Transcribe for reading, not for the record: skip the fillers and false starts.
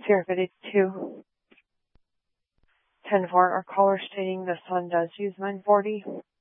Sierra 52. 10-4, our caller stating the son does use 940.